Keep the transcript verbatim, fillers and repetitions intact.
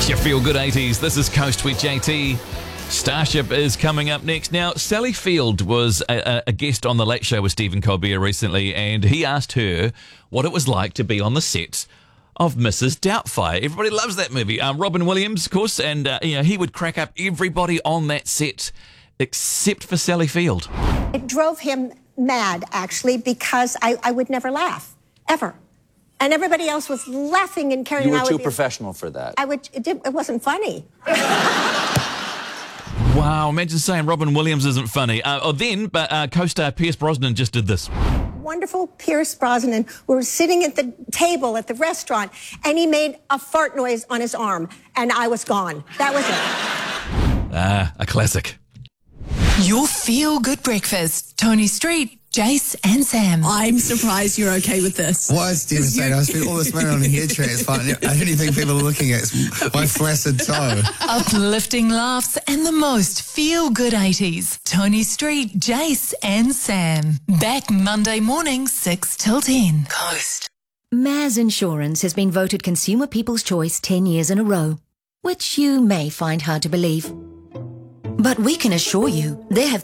It's your Feel Good eighties. This is Coast with J T. Starship is coming up next. Now, Sally Field was a, a guest on The Late Show with Stephen Colbert recently, and he asked her what it was like to be on the set of Missus Doubtfire. Everybody loves that movie. Um, Robin Williams, of course, and uh, you know, he would crack up everybody on that set except for Sally Field. It drove him mad, actually, because I, I would never laugh, ever. And everybody else was laughing and carrying on. You were I too be, professional for that. I would. It, did, it wasn't funny. Wow, imagine saying Robin Williams isn't funny. Uh, oh, then, but uh, co-star Pierce Brosnan just did this. Wonderful Pierce Brosnan. We were sitting at the table at the restaurant, and he made a fart noise on his arm, and I was gone. That was it. Ah, a classic. Your Feel Good Breakfast. Tony Street, Jace and Sam. I'm surprised you're okay with this. Why is devastating? I spent all this money on a hair transplant. The only thing people are looking at is my flaccid toe. Uplifting laughs and the most Feel Good eighties. Tony Street, Jace and Sam. Back Monday morning, six till ten. Coast. Maz Insurance has been voted Consumer People's Choice ten years in a row, which you may find hard to believe. But we can assure you there have